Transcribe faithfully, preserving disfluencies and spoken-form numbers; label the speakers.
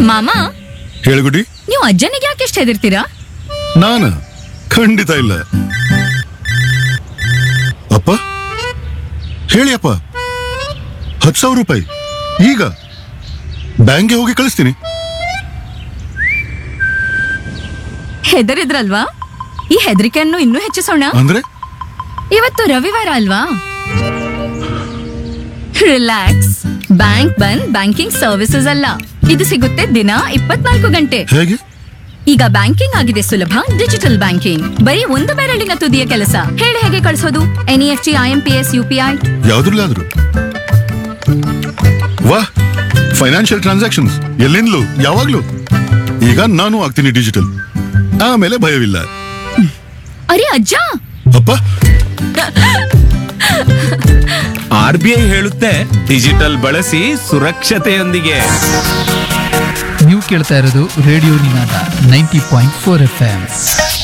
Speaker 1: ಮಾಮ,
Speaker 2: ಹೇಳುಗುಡಿ.
Speaker 1: ನೀವು ಅಜ್ಜನಿಗೆ ಯಾಕೆ ಎಷ್ಟು ಹೆದರ್ತೀರಾ?
Speaker 2: ನಾನ ಖಂಡಿತ ಇಲ್ಲ. ಅಪ್ಪ ಹೇಳಿ ಅಪ್ಪ, ಹತ್ತು ಸಾವಿರ ರೂಪಾಯಿ ಈಗ ಬ್ಯಾಂಕ್ಗೆ ಹೋಗಿ ಕಳಿಸ್ತೀನಿ.
Speaker 1: ಹೆದರಿದ್ರಲ್ವಾ? ಈ ಹೆದರಿಕೆಯನ್ನು ಇನ್ನೂ ಹೆಚ್ಚಿಸೋಣ.
Speaker 2: ಅಂದ್ರೆ
Speaker 1: ಇವತ್ತು ರವಿವಾರ ಅಲ್ವಾ? ರಿಲ್ಯಾಕ್ಸ್. ಬ್ಯಾಂಕ್ ಬಂದ್ ಬ್ಯಾಂಕಿಂಗ್ ಸರ್ವಿಸಸ್ ಅಲ್ಲ, ಇದು ಸಿಗುತ್ತೆ ದಿನ ಇಪ್ಪತ್ನಾಲ್ಕು ಗಂಟೆ.
Speaker 2: ಹೇಗೆ?
Speaker 1: ಈಗ ಬ್ಯಾಂಕಿಂಗ್ ಆಗಿದೆ ಸುಲಭ. ಡಿಜಿಟಲ್ ಬ್ಯಾಂಕಿಂಗ್ ಬರೀ ಒಂದು ಬೆರಳಿನ ತುದಿಯ ಕೆಲಸ. ಹೇಳಿ ಹೇಗೆ ಕಳಿಸೋದು? NEFT, IMPS, UPI
Speaker 2: ಯಾವ್ದ್ರಲ್ಲಾದ್ರು. ವಾಹ್, ಫೈನಾನ್ಷಿಯಲ್ ಟ್ರಾನ್ಸಾಕ್ಷನ್ಸ್ ಎಲ್ಲಿಂದಲೂ ಯಾವಾಗ್ಲೂ. ಈಗ ನಾನು ಆಗ್ತೀನಿ ಡಿಜಿಟಲ್, ಆಮೇಲೆ ಭಯವಿಲ್ಲ.
Speaker 1: ಅರೆ ಅಜ್ಜ,
Speaker 2: ಅಪ್ಪ
Speaker 3: ಆರ್ ಬಿ ಐ ಹೇಳುತ್ತೆ, ಡಿಜಿಟಲ್ ಬಳಸಿ ಸುರಕ್ಷತೆಯೊಂದಿಗೆ.
Speaker 4: ನೀವು ಕೇಳ್ತಾ ಇರೋದು ರೇಡಿಯೋ ನಿನಾದ ninety point four F M.